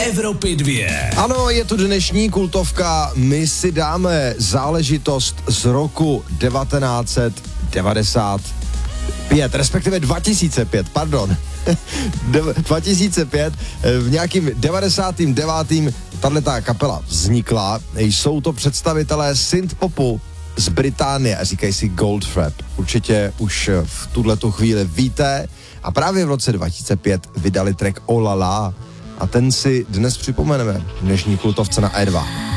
Evropy 2. Ano, je tu dnešní kultovka. My si dáme záležitost z roku 1995, respektive 2005, pardon. 2005, v nějakým 99. tato kapela vznikla. Jsou to představitelé synthpopu z Británie a říkají si Goldfrapp. Určitě už v tuhletu chvíli víte. A právě v roce 2005 vydali track Oh La La a ten si dnes připomeneme v dnešní kultovce na E2.